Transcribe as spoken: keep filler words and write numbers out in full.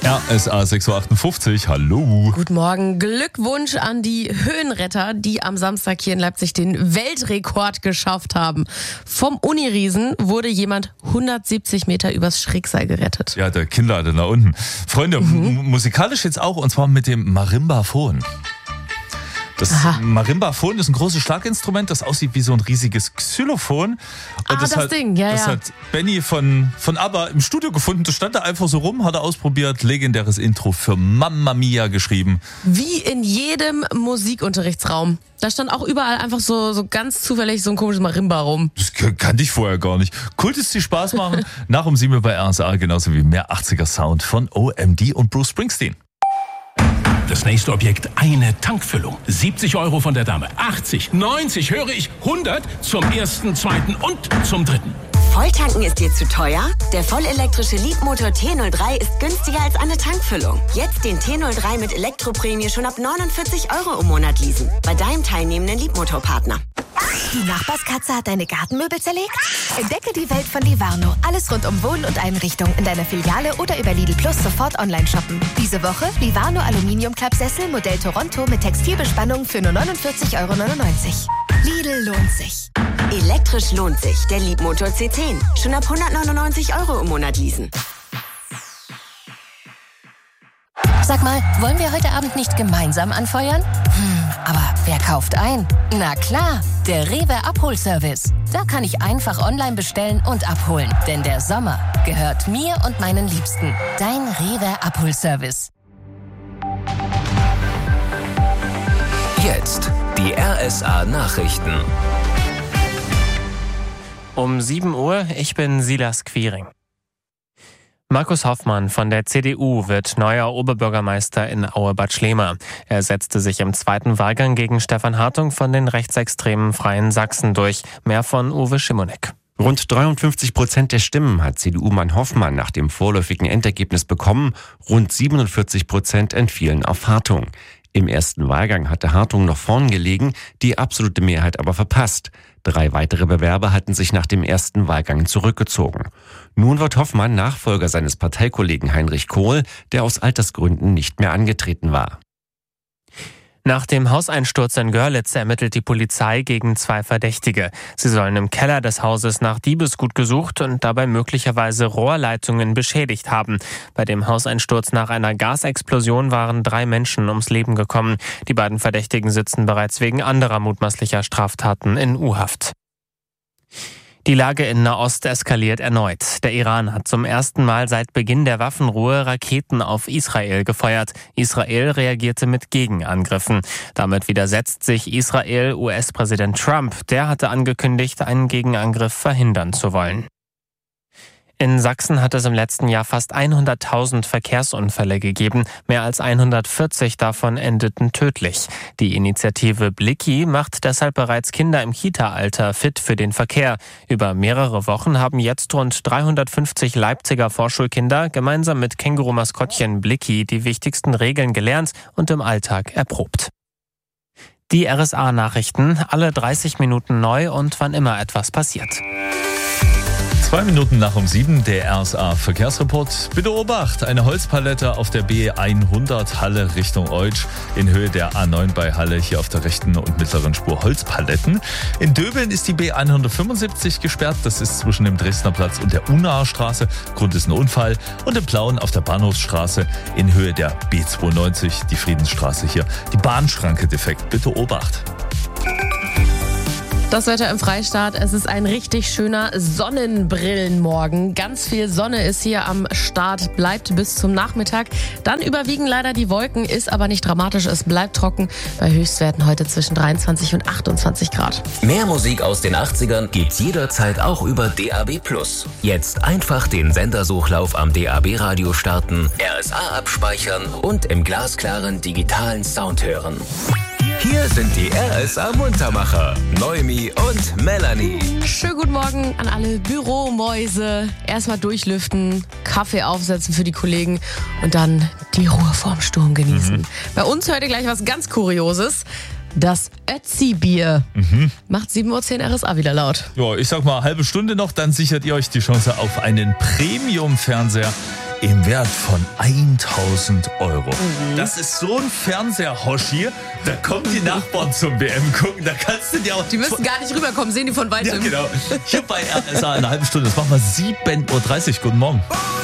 R S A sechs Uhr achtundfünfzig, hallo. Guten Morgen, Glückwunsch an die Höhenretter, die am Samstag hier in Leipzig den Weltrekord geschafft haben. Vom Uniriesen wurde jemand hundertsiebzig Meter übers Schrägseil gerettet. Ja, der Kinnlade nach unten. Freunde, mhm. m- musikalisch jetzt auch, und zwar mit dem Marimbaphon. Das Aha. Marimbaphon ist ein großes Schlaginstrument, das aussieht wie so ein riesiges Xylophon. Und ah, das, das hat, Ding, ja, das ja. hat Benny von, von ABBA im Studio gefunden. Das stand da einfach so rum, hat er ausprobiert, legendäres Intro für Mamma Mia geschrieben. Wie in jedem Musikunterrichtsraum. Da stand auch überall einfach so, so ganz zufällig so ein komisches Marimba rum. Das kannte ich vorher gar nicht. Kult ist die Spaß machen. Nach um sieben bei R S A, genauso wie mehr achtziger Sound von O M D und Bruce Springsteen. Das nächste Objekt, eine Tankfüllung. siebzig Euro von der Dame. achtzig, neunzig, höre ich, hundert zum ersten, zweiten und zum dritten. Volltanken ist dir zu teuer? Der vollelektrische Leapmotor T null drei ist günstiger als eine Tankfüllung. Jetzt den T null drei mit Elektroprämie schon ab neunundvierzig Euro im Monat leasen. Bei deinem teilnehmenden Leapmotor-Partner. Die Nachbarskatze hat deine Gartenmöbel zerlegt? Entdecke die Welt von Livarno. Alles rund um Wohn- und Einrichtung in deiner Filiale oder über Lidl Plus sofort online shoppen. Diese Woche Livarno Aluminium-Klappsessel Modell Toronto mit Textilbespannung für nur neunundvierzig Euro neunundneunzig. Lidl lohnt sich. Elektrisch lohnt sich. Der Leapmotor C zehn. Schon ab hundertneunundneunzig Euro im Monat leasen. Sag mal, wollen wir heute Abend nicht gemeinsam anfeuern? Hm, aber wer kauft ein? Na klar, der Rewe Abholservice. Da kann ich einfach online bestellen und abholen. Denn der Sommer gehört mir und meinen Liebsten. Dein Rewe Abholservice. Jetzt die R S A Nachrichten. Um sieben Uhr, ich bin Silas Quiring. Markus Hoffmann von der C D U wird neuer Oberbürgermeister in Aue-Bad Schlema. Er setzte sich im zweiten Wahlgang gegen Stefan Hartung von den rechtsextremen Freien Sachsen durch. Mehr von Uwe Schimonek. Rund dreiundfünfzig Prozent der Stimmen hat C D U-Mann Hoffmann nach dem vorläufigen Endergebnis bekommen. Rund siebenundvierzig Prozent entfielen auf Hartung. Im ersten Wahlgang hatte Hartung noch vorn gelegen, die absolute Mehrheit aber verpasst. Drei weitere Bewerber hatten sich nach dem ersten Wahlgang zurückgezogen. Nun wird Hoffmann Nachfolger seines Parteikollegen Heinrich Kohl, der aus Altersgründen nicht mehr angetreten war. Nach dem Hauseinsturz in Görlitz ermittelt die Polizei gegen zwei Verdächtige. Sie sollen im Keller des Hauses nach Diebesgut gesucht und dabei möglicherweise Rohrleitungen beschädigt haben. Bei dem Hauseinsturz nach einer Gasexplosion waren drei Menschen ums Leben gekommen. Die beiden Verdächtigen sitzen bereits wegen anderer mutmaßlicher Straftaten in U-Haft. Die Lage in Nahost eskaliert erneut. Der Iran hat zum ersten Mal seit Beginn der Waffenruhe Raketen auf Israel gefeuert. Israel reagierte mit Gegenangriffen. Damit widersetzt sich Israel U S-Präsident Trump. Der hatte angekündigt, einen Gegenangriff verhindern zu wollen. In Sachsen hat es im letzten Jahr fast hunderttausend Verkehrsunfälle gegeben. Mehr als hundertvierzig davon endeten tödlich. Die Initiative Blicki macht deshalb bereits Kinder im Kita-Alter fit für den Verkehr. Über mehrere Wochen haben jetzt rund dreihundertfünfzig Leipziger Vorschulkinder gemeinsam mit Känguru-Maskottchen Blicki die wichtigsten Regeln gelernt und im Alltag erprobt. Die R S A-Nachrichten, alle dreißig Minuten neu und wann immer etwas passiert. Zwei Minuten nach um sieben, der R S A-Verkehrsreport. Bitte Obacht, eine Holzpalette auf der B hundert Halle Richtung Eutsch in Höhe der A neun bei Halle, hier auf der rechten und mittleren Spur Holzpaletten. In Döbeln ist die B hundertfünfundsiebzig gesperrt, das ist zwischen dem Dresdner Platz und der Unnaher Straße. Grund ist ein Unfall. Und in Plauen auf der Bahnhofsstraße in Höhe der B zweiundneunzig, die Friedensstraße hier. Die Bahnschranke defekt, bitte Obacht. Das Wetter im Freistaat, es ist ein richtig schöner Sonnenbrillenmorgen. Ganz viel Sonne ist hier am Start, bleibt bis zum Nachmittag. Dann überwiegen leider die Wolken, ist aber nicht dramatisch, es bleibt trocken. Bei Höchstwerten heute zwischen dreiundzwanzig und achtundzwanzig Grad. Mehr Musik aus den achtzigern gibt's jederzeit auch über D A B Plus. Jetzt einfach den Sendersuchlauf am D A B-Radio starten, R S A abspeichern und im glasklaren digitalen Sound hören. Hier sind die R S A-Muntermacher, Noemi und Melanie. Schönen guten Morgen an alle Büromäuse. Erstmal durchlüften, Kaffee aufsetzen für die Kollegen und dann die Ruhe vorm Sturm genießen. Mhm. Bei uns hört ihr gleich was ganz Kurioses. Das Ötzi-Bier. Mhm. Macht sieben Uhr zehn R S A wieder laut. Ja, ich sag mal, halbe Stunde noch, dann sichert ihr euch die Chance auf einen Premium-Fernseher. im Wert von tausend Euro. Mhm. Das ist so ein Fernseher-Hoshi, da kommen die Nachbarn zum W M gucken, da kannst du dir auch... Die müssen gar nicht rüberkommen, sehen die von weitem. Ja, genau. Hier bei R S A in einer halben Stunde, das machen wir sieben Uhr dreißig. Guten Morgen.